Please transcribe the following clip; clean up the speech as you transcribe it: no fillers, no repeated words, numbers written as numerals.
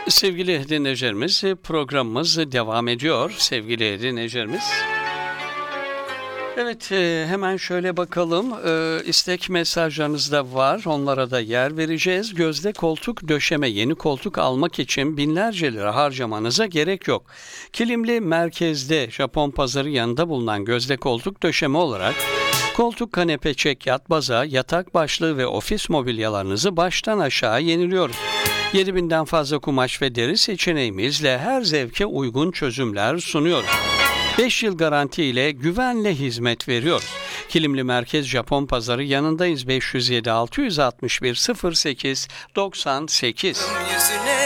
Sevgili dinleyicilerimiz, programımız devam ediyor sevgili dinleyicilerimiz. Evet, hemen şöyle bakalım. İstek mesajlarınız da var. Onlara da yer vereceğiz. Gözde koltuk döşeme, yeni koltuk almak için binlerce lira harcamanıza gerek yok. Kilimli merkezde Japon pazarı yanında bulunan Gözde koltuk döşeme olarak koltuk, kanepe, çekyat, baza, yatak başlığı ve ofis mobilyalarınızı baştan aşağı yeniliyoruz. 7000'den fazla kumaş ve deri seçeneğimizle her zevke uygun çözümler sunuyoruz. 5 yıl garanti ile güvenle hizmet veriyoruz. Kilimli Merkez Japon Pazarı yanındayız. 507 661 08 98.